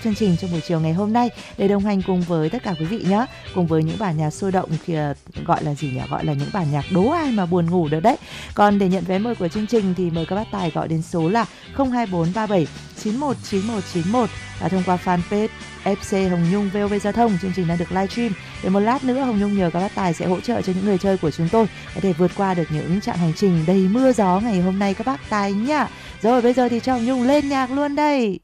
chương trình trong buổi chiều ngày hôm nay để đồng hành cùng với tất cả quý vị nhé. Cùng với những bản nhạc sôi động gọi là gì nhỉ? Gọi là những bản nhạc đố ai mà buồn ngủ được đấy. Còn để nhận vé mời của chương trình thì mời các bác tài gọi đến số là 02437 919191 thông qua fanpage FC Hồng Nhung VOV Giao thông. Chương trình đang được livestream. Để một lát nữa Hồng Nhung nhờ các bác tài sẽ hỗ trợ cho những người chơi của chúng tôi có thể vượt qua được những chặng hành trình đầy mưa gió ngày hôm nay các bác tài nhá. Rồi bây giờ thì cho Hồng Nhung lên nhạc luôn đây.